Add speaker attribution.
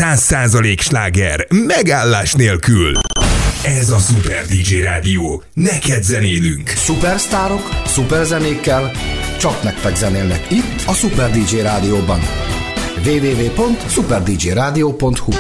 Speaker 1: 100% sláger, megállás nélkül. Ez a Super DJ Rádió. Neked zenélünk.
Speaker 2: Szupersztárok, szuperzenékkel, csak nektek zenélnek itt a Super DJ Rádióban. www.superdjradio.hu